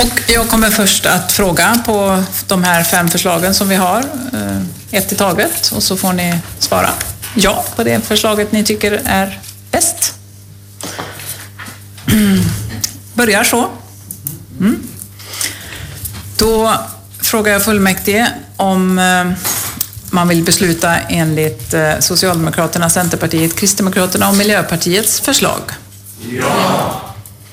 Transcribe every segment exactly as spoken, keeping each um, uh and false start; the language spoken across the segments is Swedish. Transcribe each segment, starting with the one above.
Och jag kommer först att fråga på de här fem förslagen som vi har, ett i taget, och så får ni svara ja på det förslaget ni tycker är bäst. Börjar så. Mm. Då frågar jag fullmäktige om man vill besluta enligt Socialdemokraterna, Centerpartiet, Kristdemokraterna och Miljöpartiets förslag. Ja.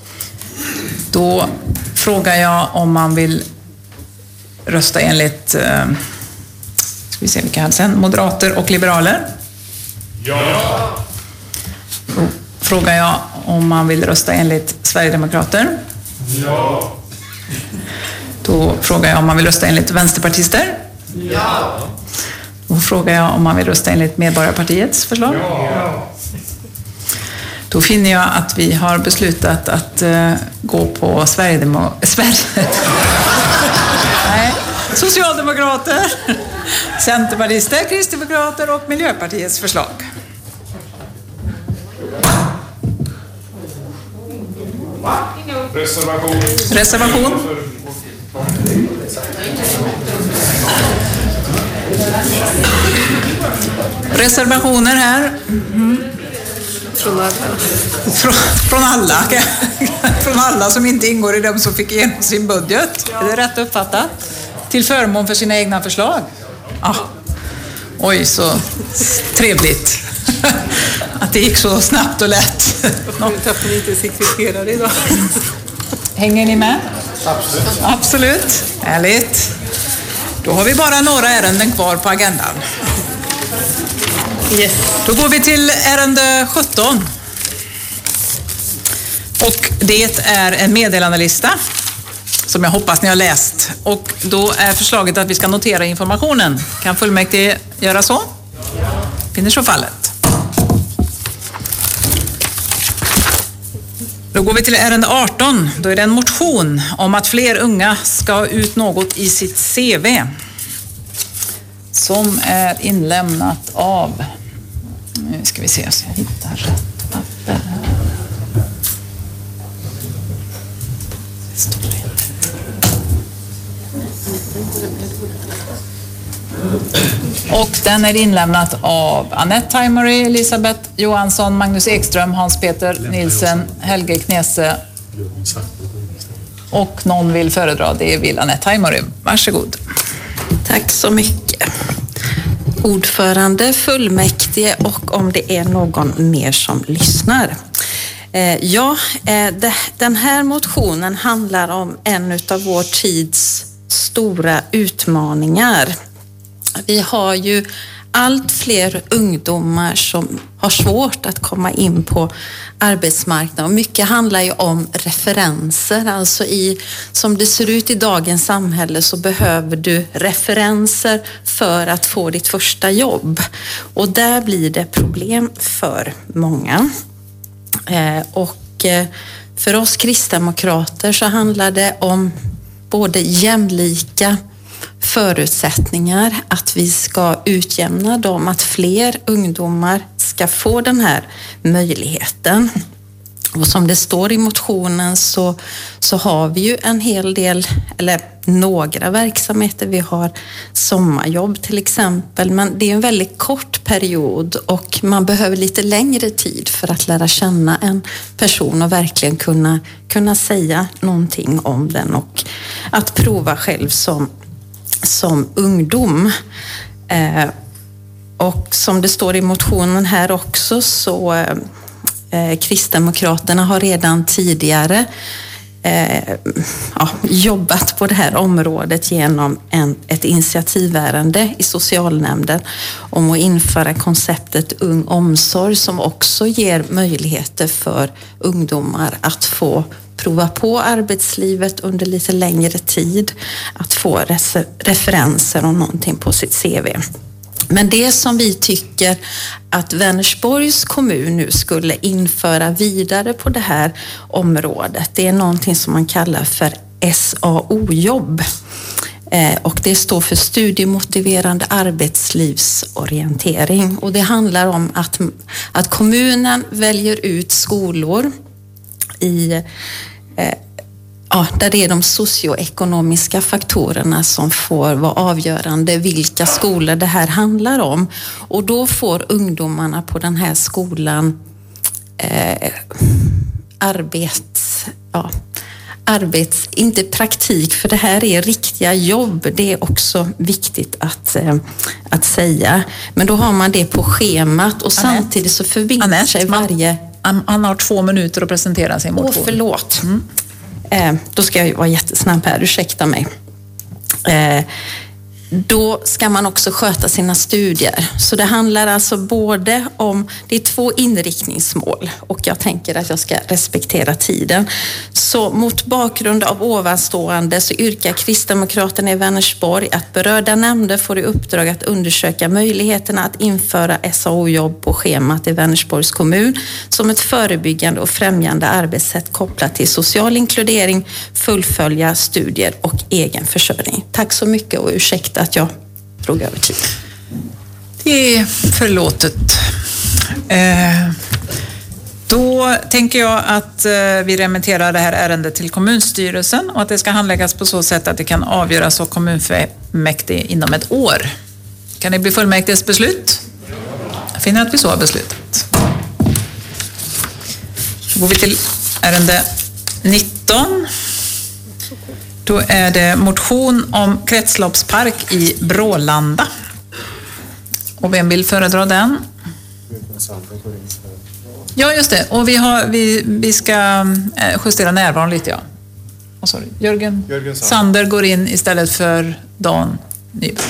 Då frågar jag om man vill rösta enligt ska vi se vilka hade sen, moderater och liberaler. Ja. Då frågar jag om man vill rösta enligt Sverigedemokrater. Ja. Då frågar jag om man vill rösta enligt vänsterpartister. Ja. Då frågar jag om man vill rösta enligt Medborgarpartiets förslag. Ja. Då finner jag att vi har beslutat att uh, gå på Sverigedemo- Sverige. Nej, Socialdemokrater, Centerpartister, Kristdemokrater och Miljöpartiets förslag. Reservation. Reservation. Reservationer här. Mm. Från alla. Från, från alla. Från alla som inte ingår i dem som fick igenom sin budget. Ja. Är det rätt uppfattat? Till förmån för sina egna förslag. Ah. Oj, så trevligt. Att det gick så snabbt och lätt. Nu tappar ni inte sekreterare idag. Hänger ni med? Absolut. Absolut. Härligt. Då har vi bara några ärenden kvar på agendan. Yes. Då går vi till ärende sjutton. Och det är en meddelandelista som jag hoppas ni har läst. Och då är förslaget att vi ska notera informationen. Kan fullmäktige göra så? Finner så fallet. Då går vi till ärende arton. Då är det en motion om att fler unga ska ha ut något i sitt C V. Som är inlämnat av... Nu ska vi se så jag hittar rätt papper här. Och den är inlämnat av Annette Taimery, Elisabeth Johansson, Magnus Ekström, Hans-Peter Nilsen, Helge Knese och någon vill föredra, det vill Annette Taimery. Varsågod. Tack så mycket. Ordförande, fullmäktige och om det är någon mer som lyssnar. Eh, ja, eh, det, den här motionen handlar om en av vår tids stora utmaningar. Vi har ju allt fler ungdomar som har svårt att komma in på arbetsmarknaden och mycket handlar ju om referenser. Alltså i, som det ser ut i dagens samhälle så behöver du referenser för att få ditt första jobb. Och där blir det problem för många. Eh, och eh, för oss kristdemokrater så handlar det om både jämlika förutsättningar, att vi ska utjämna dem, att fler ungdomar ska få den här möjligheten. Och som det står i motionen så, så har vi ju en hel del, eller några verksamheter. Vi har sommarjobb till exempel, men det är en väldigt kort period och man behöver lite längre tid för att lära känna en person och verkligen kunna, kunna säga någonting om den och att prova själv som som ungdom. Eh, och som det står i motionen här också så eh, Kristdemokraterna har redan tidigare eh, ja, jobbat på det här området genom en, ett initiativärende i socialnämnden om att införa konceptet ung omsorg som också ger möjligheter för ungdomar att få prova på arbetslivet under lite längre tid, att få referenser och någonting på sitt C V. Men det som vi tycker att Vänersborgs kommun nu skulle införa vidare på det här området, det är någonting som man kallar för S A O-jobb. Och det står för studiemotiverande arbetslivsorientering. Och det handlar om att, att kommunen väljer ut skolor i Ja, där det är de socioekonomiska faktorerna som får vara avgörande vilka skolor det här handlar om. Och då får ungdomarna på den här skolan eh, arbets... Ja, arbets... Inte praktik, för det här är riktiga jobb. Det är också viktigt att, eh, att säga. Men då har man det på schemat och Annette. Samtidigt så förbinder sig varje... Man, han har två minuter att presentera sin motion. Åh, förlåt. Mm. Eh, då ska jag vara jättesnabb här, ursäkta mig. Eh, då ska man också sköta sina studier. Så det handlar alltså både om, det är två inriktningsmål och jag tänker att jag ska respektera tiden. Så mot bakgrund av ovanstående så yrkar Kristdemokraterna i Vänersborg att berörda nämnder får i uppdrag att undersöka möjligheterna att införa S A O-jobb på schemat i Vänersborgs kommun som ett förebyggande och främjande arbetssätt kopplat till social inkludering, fullfölja studier och egen försörjning. Tack så mycket och ursäkta att jag drog över tid. Det är förlåtet. Eh, då tänker jag att eh, vi remitterar det här ärendet till kommunstyrelsen och att det ska handläggas på så sätt att det kan avgöras av kommunfullmäktige inom ett år. Kan det bli fullmäktiges beslut? Jag finner att vi så har beslutat. Så går vi till ärende nitton. Då är det motion om kretsloppspark i Brålanda. Och vem vill föredra den? Ja, just det. Och vi, har, vi, vi ska justera närvaron lite, ja. Oh, sorry. Jörgen, Jörgen Sander. Sander går in istället för Dan Nyberg.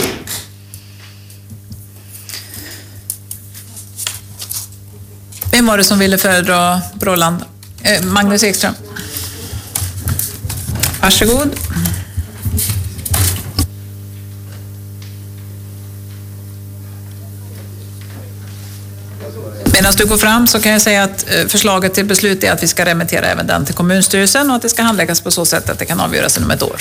Vem var det som ville föredra Brålanda? Eh, Magnus Ekström. Varsågod. Medan du går fram så kan jag säga att förslaget till beslut är att vi ska remittera även den till kommunstyrelsen och att det ska handläggas på så sätt att det kan avgöras inom ett år.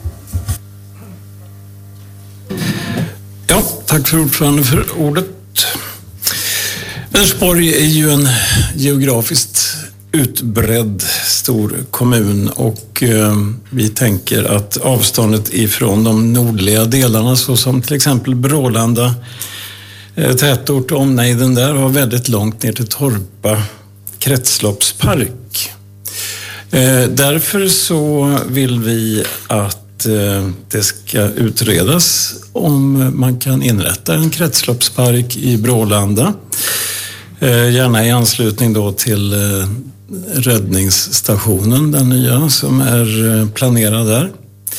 Ja, tack för ordförande för ordet. Vänersborg är ju en geografiskt utbredd stor kommun och eh, vi tänker att avståndet ifrån de nordliga delarna såsom till exempel Brålanda eh, tätort och omnejden där har väldigt långt ner till Torpa kretsloppspark. Eh, därför så vill vi att eh, det ska utredas om man kan inrätta en kretsloppspark i Brålanda. Eh, gärna i anslutning då till eh, räddningsstationen, den nya som är planerad där.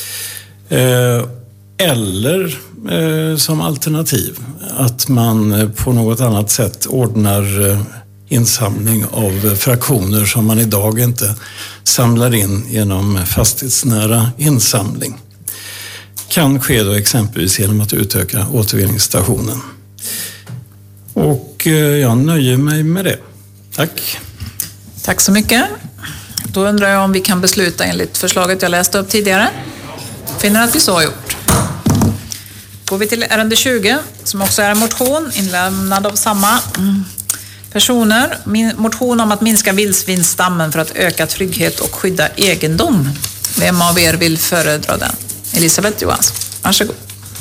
Eller som alternativ att man på något annat sätt ordnar insamling av fraktioner som man idag inte samlar in genom fastighetsnära insamling. Kan ske då exempelvis genom att utöka återvinningsstationen. Och jag nöjer mig med det. Tack. Tack så mycket. Då undrar jag om vi kan besluta enligt förslaget jag läste upp tidigare. Finner att vi så har gjort. Går vi till ärende tjugo som också är en motion inlämnad av samma personer. Min motion om att minska vildsvinsstammen för att öka trygghet och skydda egendom. Vem av er vill föredra den? Elisabeth Johansson. Varsågod.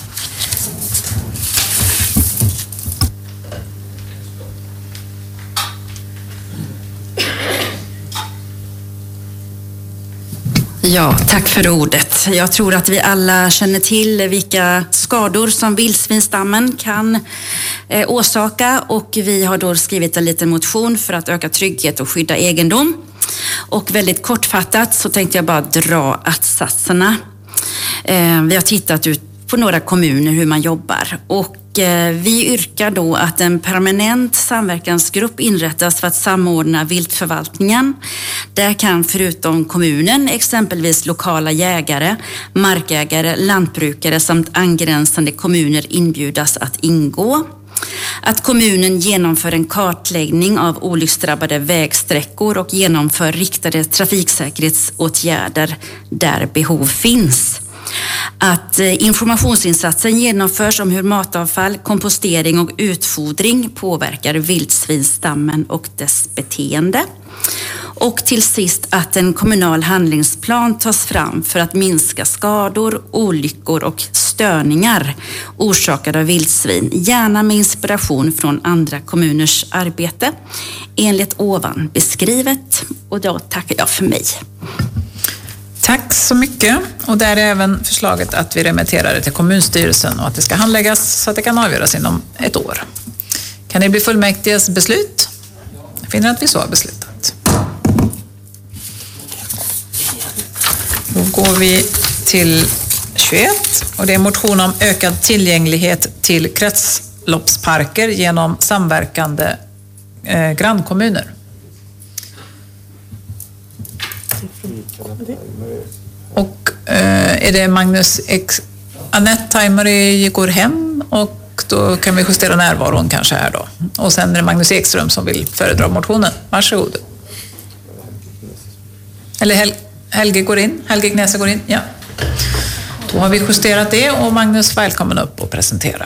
Ja, tack för ordet. Jag tror att vi alla känner till vilka skador som vildsvinsstammen kan eh, orsaka och vi har då skrivit en liten motion för att öka trygghet och skydda egendom. Och väldigt kortfattat så tänkte jag bara dra att-satserna. Eh, vi har tittat ut på några kommuner hur man jobbar och vi yrkar då att en permanent samverkansgrupp inrättas för att samordna viltförvaltningen. Där kan förutom kommunen exempelvis lokala jägare, markägare, lantbrukare samt angränsande kommuner inbjudas att ingå. Att kommunen genomför en kartläggning av olycksdrabbade vägsträckor och genomför riktade trafiksäkerhetsåtgärder där behov finns. Att informationsinsatsen genomförs om hur matavfall, kompostering och utfodring påverkar vildsvinsstammen och dess beteende. Och till sist att en kommunal handlingsplan tas fram för att minska skador, olyckor och störningar orsakade av vildsvin, gärna med inspiration från andra kommuners arbete, enligt ovan beskrivet. Och då tackar jag för mig. Tack så mycket. Och där är även förslaget att vi remitterar det till kommunstyrelsen och att det ska handläggas så att det kan avgöras inom ett år. Kan det bli fullmäktiges beslut? Jag finner att vi så har beslutat. Då går vi till tjugoett och det är motion om ökad tillgänglighet till kretsloppsparker genom samverkande eh, grannkommuner. Och eh, är det Magnus X... Annette Timer går hem och då kan vi justera närvaron kanske här då. Och sen är det Magnus Ekström som vill föredra motionen. Varsågod. Eller Hel- Helge går in. Helge Gnese går in, ja. Då har vi justerat det och Magnus, välkommen upp och presentera.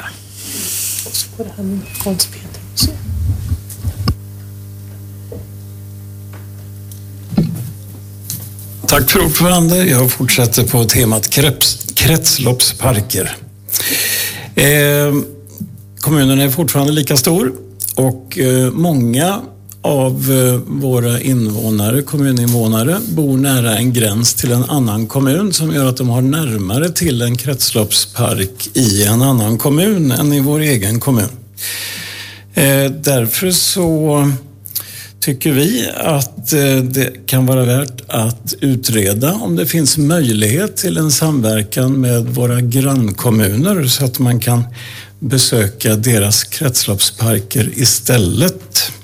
Tack för ordförande. Jag fortsätter på temat krets, kretsloppsparker. Eh, kommunen är fortfarande lika stor och eh, många av eh, våra invånare, kommuninvånare, bor nära en gräns till en annan kommun som gör att de har närmare till en kretsloppspark i en annan kommun än i vår egen kommun. Eh, därför så tycker vi att det kan vara värt att utreda om det finns möjlighet till en samverkan med våra grannkommuner så att man kan besöka deras kretsloppsparker istället.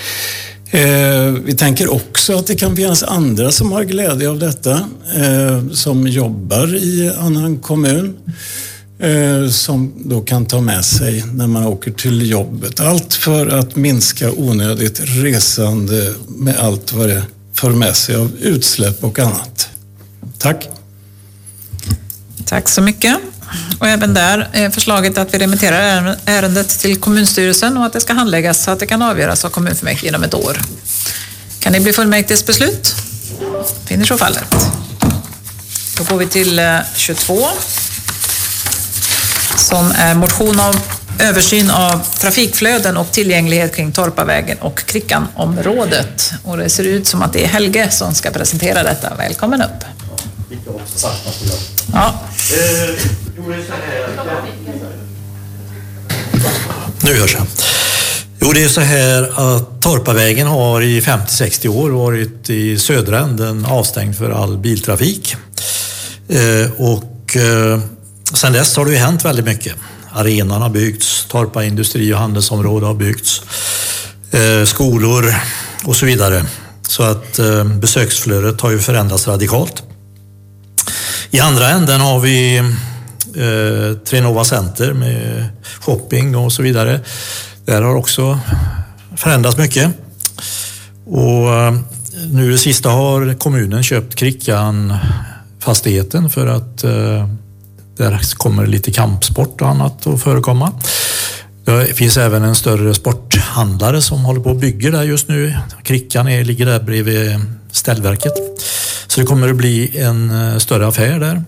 Vi tänker också att det kan finnas andra som har glädje av detta, som jobbar i annan kommun, som då kan ta med sig när man åker till jobbet. Allt för att minska onödigt resande med allt vad det för med sig av utsläpp och annat. Tack. Tack så mycket. Och även där är förslaget att vi remitterar ärendet till kommunstyrelsen och att det ska handläggas så att det kan avgöras av kommunfullmäktige inom ett år. Kan det bli fullmäktiges beslut? Finner så fallet. Då går vi till tjugotvå. Som är motion om översyn av trafikflöden och tillgänglighet kring Torpavägen och Krickanområdet. Och det ser ut som att det är Helge som ska presentera detta. Välkommen upp. Ja. Nu hörs jag. Jo, det är så här att Torpavägen har i femtio sextio år varit i södra änden avstängd för all biltrafik. Eh, och eh, sen dess har det ju hänt väldigt mycket. Arenan har byggts, Torpa industri- och handelsområde har byggts, eh, skolor och så vidare. Så att eh, besöksflödet har ju förändrats radikalt. I andra änden har vi eh, Trinova Center med shopping och så vidare. Där har också förändrats mycket. Och eh, nu det sista har kommunen köpt Krickan fastigheten för att eh, där kommer lite kampsport och annat att förekomma. Det finns även en större sporthandlare som håller på att bygga där just nu. Krickan är, ligger där bredvid ställverket. Så det kommer att bli en större affär där.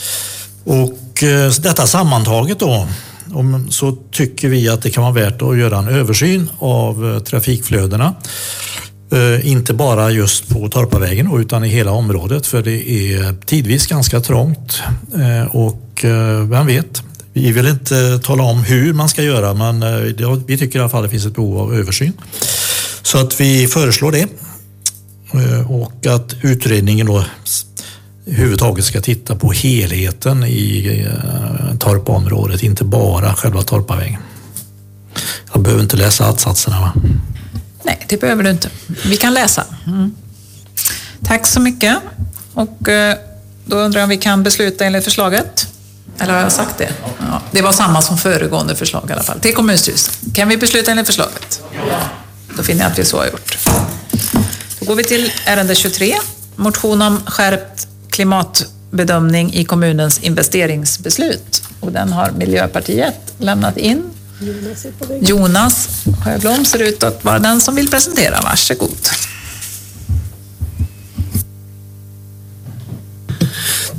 Och eh, detta sammantaget då, om, så tycker vi att det kan vara värt att göra en översyn av eh, trafikflödena. Eh, inte bara just på Torpavägen utan i hela området, för det är tidvis ganska trångt. Eh, och eh, vem vet, vi vill inte tala om hur man ska göra, men eh, det, vi tycker i alla fall att det finns ett behov av översyn. Så att vi föreslår det. Eh, och att utredningen då huvudtaget ska titta på helheten i eh, Torpaområdet, inte bara själva Torpavägen. Jag behöver inte läsa attsatserna, va? Nej, det behöver du inte. Vi kan läsa. Mm. Tack så mycket. Och eh, då undrar jag om vi kan besluta enligt förslaget. Eller har jag sagt det? Ja, det var samma som föregående förslag i alla fall. Till kommunstyrelsen. Kan vi besluta enligt förslaget? Ja. Då finner jag att vi så har gjort. Då går vi till ärende tjugotre. Motion om skärpt klimatbedömning i kommunens investeringsbeslut. Och den har Miljöpartiet lämnat in. Jonas Sjöblom ser ut att vara den som vill presentera. Varsågod.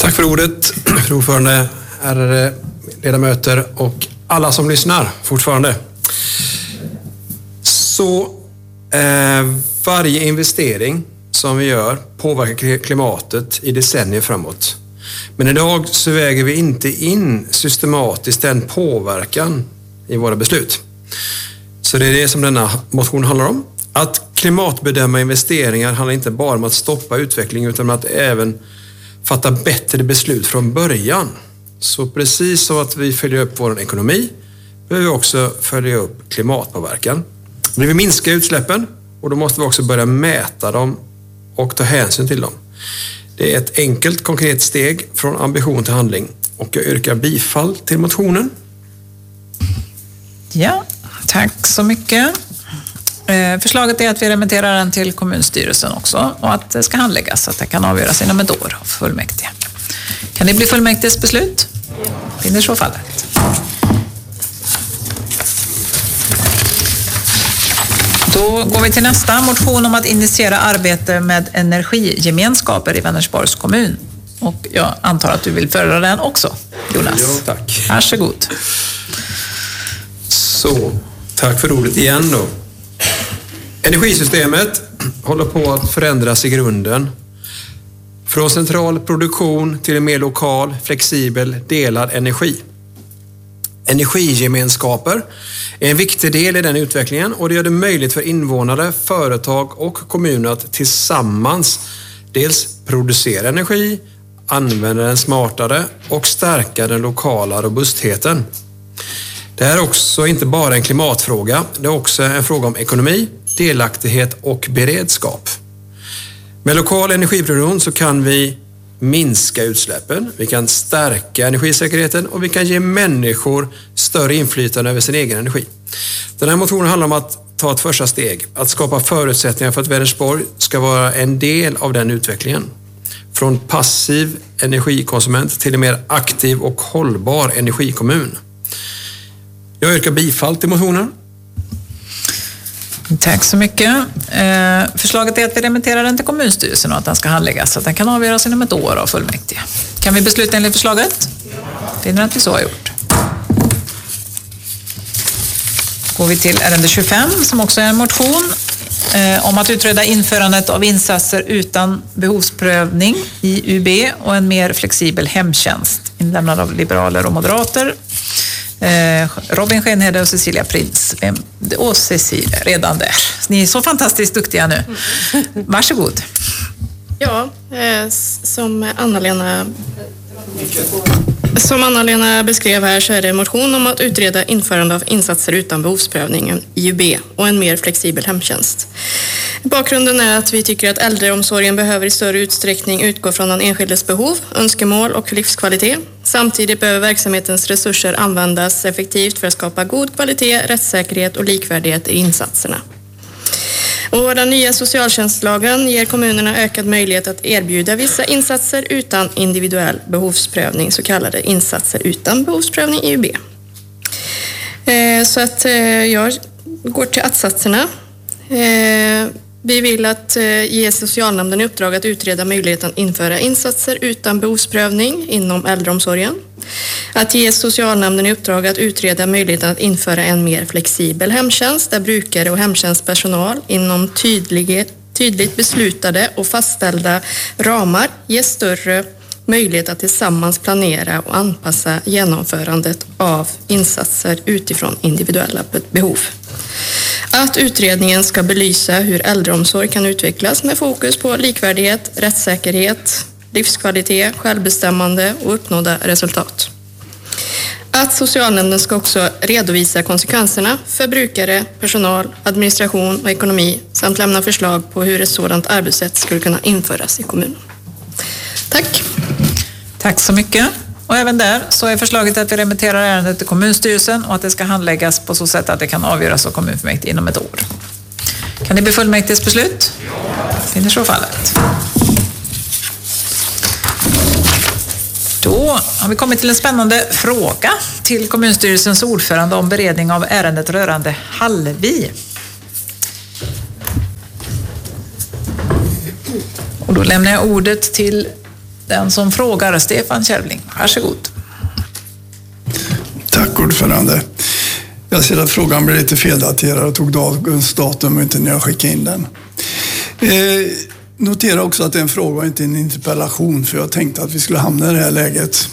Tack för ordet, fru ordförande, ärade ledamöter och alla som lyssnar fortfarande. Så eh, varje investering som vi gör påverkar klimatet i decennier framåt. Men idag så väger vi inte in systematiskt den påverkan i våra beslut. Så det är det som denna motion handlar om. Att klimatbedöma investeringar handlar inte bara om att stoppa utveckling utan om att även fatta bättre beslut från början. Så precis som att vi följer upp vår ekonomi behöver vi också följa upp klimatpåverkan. Vi vill minska utsläppen och då måste vi också börja mäta dem och ta hänsyn till dem. Det är ett enkelt, konkret steg från ambition till handling och jag yrkar bifall till motionen. Ja, tack så mycket. Eh, förslaget är att vi remitterar den till kommunstyrelsen också och att det ska handläggas så att det kan avgöras inom ett år av fullmäktige. Kan det bli fullmäktiges beslut? Finner så fallet. Då går vi till nästa motion om att initiera arbete med energigemenskaper i Vänersborgs kommun. Och jag antar att du vill föra den också, Jonas. Ja, tack. Varsågod. Så, tack för ordet igen då. Energisystemet håller på att förändras i grunden. Från central produktion till en mer lokal, flexibel, delad energi. Energigemenskaper är en viktig del i den utvecklingen och det gör det möjligt för invånare, företag och kommuner att tillsammans dels producera energi, använda den smartare och stärka den lokala robustheten. Det här är också inte bara en klimatfråga, det är också en fråga om ekonomi, delaktighet och beredskap. Med lokal energiproduktion så kan vi minska utsläppen, vi kan stärka energisäkerheten och vi kan ge människor större inflytande över sin egen energi. Den här motionen handlar om att ta ett första steg, att skapa förutsättningar för att Vänersborg ska vara en del av den utvecklingen. Från passiv energikonsument till en mer aktiv och hållbar energikommun. Jag yrkar bifall till motionen. Tack så mycket. Eh, förslaget är att vi remitterar den till kommunstyrelsen och att den ska handläggas så att den kan avgöras inom ett år av fullmäktige. Kan vi besluta enligt förslaget? Finner att vi så har gjort. Går vi till ärende tjugofem som också är en motion eh, om att utreda införandet av insatser utan behovsprövning i U B och en mer flexibel hemtjänst inlämnad av liberaler och moderater. Eh, Robin Schenhede och Cecilia Prins. Och Cecilia, redan där. Ni är så fantastiskt duktiga nu. Varsågod. Ja, eh, som Anna-Lena Som Anna-Lena beskrev här så är det en motion om att utreda införande av insatser utan behovsprövning i U B och en mer flexibel hemtjänst. Bakgrunden är att vi tycker att äldreomsorgen behöver i större utsträckning utgå från den enskildes behov, önskemål och livskvalitet. Samtidigt behöver verksamhetens resurser användas effektivt för att skapa god kvalitet, rättssäkerhet och likvärdighet i insatserna. Och den nya socialtjänstlagen ger kommunerna ökad möjlighet att erbjuda vissa insatser utan individuell behovsprövning, så kallade insatser utan behovsprövning i U B. Så att jag går till att-satserna. Vi vill att ge socialnämnden i uppdrag att utreda möjligheten att införa insatser utan behovsprövning inom äldreomsorgen. Att ge socialnämnden i uppdrag att utreda möjligheten att införa en mer flexibel hemtjänst där brukare och hemtjänstpersonal inom tydlighet, tydligt beslutade och fastställda ramar ges större möjlighet att tillsammans planera och anpassa genomförandet av insatser utifrån individuella behov. Att utredningen ska belysa hur äldreomsorg kan utvecklas med fokus på likvärdighet, rättssäkerhet, livskvalitet, självbestämmande och uppnådda resultat. Att socialnämnden ska också redovisa konsekvenserna för brukare, personal, administration och ekonomi samt lämna förslag på hur ett sådant arbetssätt skulle kunna införas i kommunen. Tack. Tack så mycket. Och även där så är förslaget att vi remitterar ärendet till kommunstyrelsen och att det ska handläggas på så sätt att det kan avgöras av kommunfullmäktige inom ett år. Kan det bli fullmäktiges beslut? Finner så fallet. Då har vi kommit till en spännande fråga till kommunstyrelsens ordförande om beredning av ärendet rörande Hallvi. Och då lämnar jag ordet till Den som frågar är Stefan Kärvling. Varsågod. Tack ordförande. Jag ser att frågan blev lite feldaterad och tog dagens datum och inte när jag skickade in den. Eh, notera också att det är en fråga och inte en interpellation, för jag tänkte att vi skulle hamna i det här läget.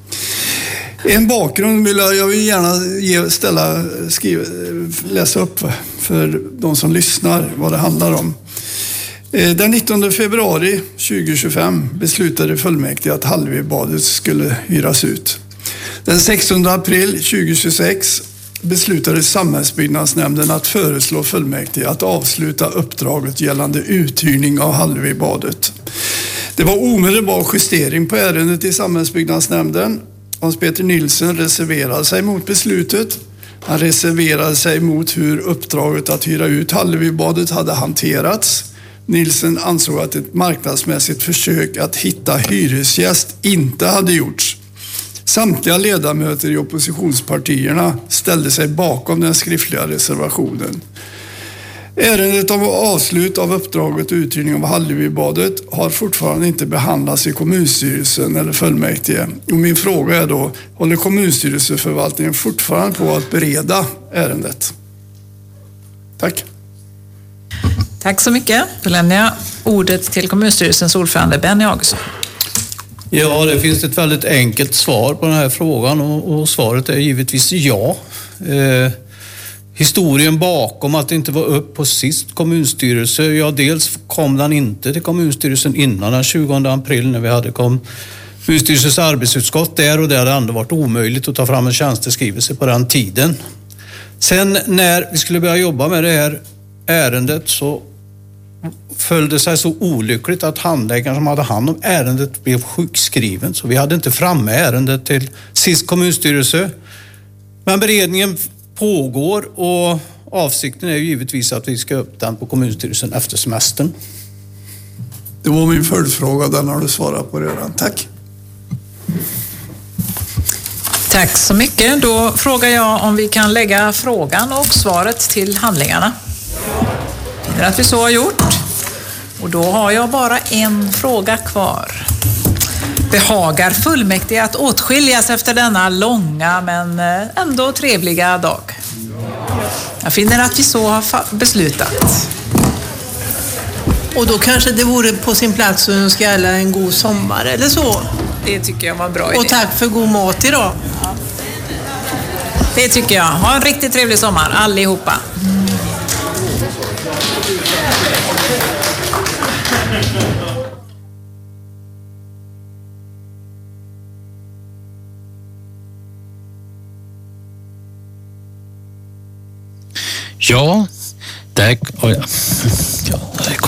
En bakgrund vill jag, jag vill gärna ge, ställa, skriva, läsa upp för de som lyssnar vad det handlar om. Den nittonde februari tjugohundratjugofem beslutade fullmäktige att Hallevibadet skulle hyras ut. Den sextonde april tjugohundratjugosex beslutade samhällsbyggnadsnämnden att föreslå fullmäktige att avsluta uppdraget gällande uthyrning av Hallevibadet. Det var omedelbar justering på ärendet i samhällsbyggnadsnämnden. Hans-Peter Nilsson reserverade sig mot beslutet. Han reserverade sig mot hur uppdraget att hyra ut Hallevibadet hade hanterats. Nilsson ansåg att ett marknadsmässigt försök att hitta hyresgäst inte hade gjorts. Samtliga ledamöter i oppositionspartierna ställde sig bakom den skriftliga reservationen. Ärendet om avslut av uppdraget och uthyrning av Hallevibadet har fortfarande inte behandlats i kommunstyrelsen eller fullmäktige. Och min fråga är då, håller kommunstyrelseförvaltningen fortfarande på att bereda ärendet? Tack. Tack så mycket. Då lämnar jag ordet till kommunstyrelsens ordförande Benny Augustsson. Ja, det finns ett väldigt enkelt svar på den här frågan och, och svaret är givetvis ja. Eh, historien bakom att det inte var upp på sist kommunstyrelse, ja dels kom den inte till kommunstyrelsen innan den tjugonde april när vi hade kommunstyrelsens arbetsutskott där, och det hade ändå varit omöjligt att ta fram en tjänsteskrivelse på den tiden. Sen när vi skulle börja jobba med det här ärendet så föll det sig så olyckligt att handläggaren som hade hand om ärendet blev sjukskriven, så vi hade inte framme ärendet till sist kommunstyrelse. Men beredningen pågår och avsikten är ju givetvis att vi ska upp den på kommunstyrelsen efter semestern. Det var min följdfråga, den har du svarat på redan. Tack. Tack så mycket. Då frågar jag om vi kan lägga frågan och svaret till handlingarna. Det är att vi så har gjort. Och då har jag bara en fråga kvar. Behagar fullmäktige att åtskiljas efter denna långa men ändå trevliga dag? Jag finner att vi så har beslutat. Och då kanske det vore på sin plats att önska alla en god sommar eller så. Det tycker jag var en bra idé. Och tack för god mat idag. Ja. Det tycker jag. Ha en riktigt trevlig sommar allihopa. Ja, där, oh ja. Ja, där